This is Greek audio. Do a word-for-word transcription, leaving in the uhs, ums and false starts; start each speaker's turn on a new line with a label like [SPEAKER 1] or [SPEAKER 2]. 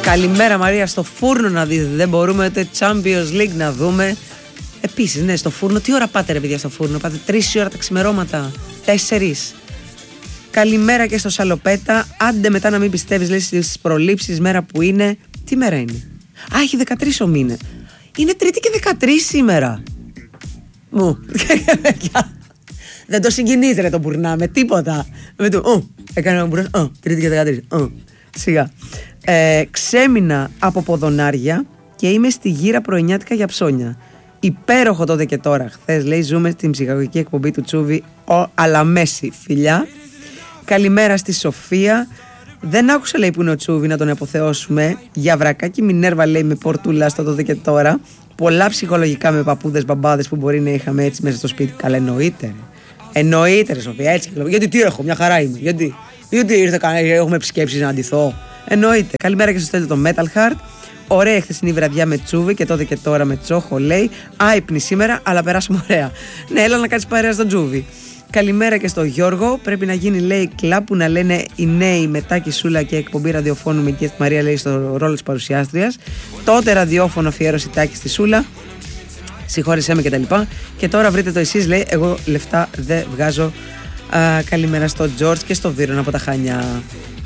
[SPEAKER 1] Καλημέρα Μαρία, στο φούρνο να δείτε. Δεν μπορούμε ούτε Champions League να δούμε. Επίσης, ναι, στο φούρνο. Τι ώρα πάτε ρε παιδιά στο φούρνο? Πάτε τρεις ώρα τα ξημερώματα? Τέσσερις. Καλημέρα και στο Σαλοπέτα. Άντε μετά να μην πιστεύεις, λέει, στις προλήψεις, μέρα που είναι. Τι μέρα είναι? Α, έχει δεκατρείς ο μήνα. Είναι Τρίτη και δεκατρείς σήμερα. Μου. Δεν το συγκινείς ρε το μπουρνά με τίποτα. Με το, ου, έκανε ένα μπουρνά, ου, Τρίτη και δεκατρείς, ου, σιγά. Ε, ξέμεινα από ποδονάρια και είμαι στη γύρα πρωινιάτικα για ψώνια. Υπέροχο τότε και τώρα. Χθες, λέει, ζούμε στην ψυχαγωγική εκπομπή του Τσούβι, ο Αλαμέση, φιλιά. Καλημέρα στη Σοφία. Δεν άκουσα, λέει, που είναι ο Τσούβι, να τον αποθεώσουμε. Για βρακάκι Μινέρβα, λέει, με πορτούλα στο τότε και τώρα. Πολλά ψυχολογικά με παππούδες, μπαμπάδες που μπορεί να είχαμε έτσι μέσα στο σπίτι. Καλά, εννοείται. Εννοείται, ρε Σοφία, έτσι. Γιατί τι έχω, μια χαρά είμαι. Γιατί, γιατί ήρθε κανένα, έχουμε επισκέψεις να αντιθώ. Εννοείται. Καλημέρα και στο Στέλιο το Metal Heart. Ωραία χθεσινή βραδιά με Τσούβι και τότε και τώρα με Τσόχο, λέει. Άϊπνη σήμερα, αλλά περάσουμε ωραία. Ναι, έλα να κάτσεις παρέα στο Τσούβι. Καλημέρα και στο Γιώργο. Πρέπει να γίνει, λέει, κλαμπ που να λένε οι νέοι μετά και Σούλα και εκπομπή ραδιοφώνου με και τη Μαρία, λέει, στο ρόλο της παρουσιάστριας. Τότε ραδιόφωνο αφιέρωση Τάκη στη Σούλα. Συγχώρεσέ με και τα λοιπά. Και τώρα βρείτε το εσείς, λέει. Εγώ λεφτά δεν βγάζω. Α, καλημέρα στο Τζορτζ και στο Βίρον από τα Χανιά.